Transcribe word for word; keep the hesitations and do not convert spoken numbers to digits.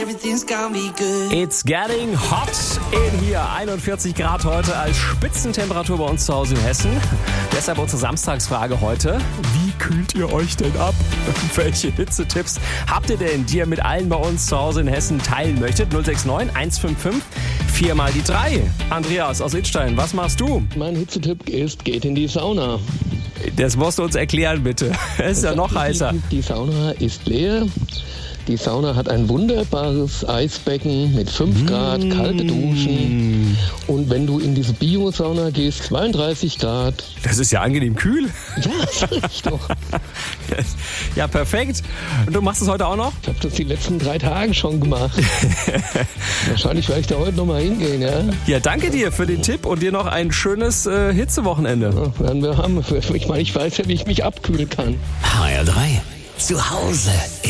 It's getting hot in hier. einundvierzig Grad heute als Spitzentemperatur bei uns zu Hause in Hessen. Deshalb unsere Samstagsfrage heute. Wie kühlt ihr euch denn ab? Welche Hitzetipps habt ihr denn, die ihr mit allen bei uns zu Hause in Hessen teilen möchtet? null sechs neun eins fünf fünf vier mal die drei. Andreas aus Idstein, was machst du? Mein Hitzetipp ist, geht in die Sauna. Das musst du uns erklären, bitte. Es ist ja noch heißer. Die Sauna ist leer. Die Sauna hat ein wunderbares Eisbecken mit fünf Grad, kalte Duschen. Und wenn du in diese Bio-Sauna gehst, zweiunddreißig Grad. Das ist ja angenehm kühl. Ja, sag ich doch. Ja, perfekt. Und du machst es heute auch noch? Ich habe das die letzten drei Tage schon gemacht. Wahrscheinlich werde ich da heute nochmal hingehen, ja? Ja, danke dir für den Tipp und dir noch ein schönes äh, Hitzewochenende. Ja, werden wir haben. Ich meine, ich weiß ja, wie ich mich abkühlen kann. H R drei. Zu Hause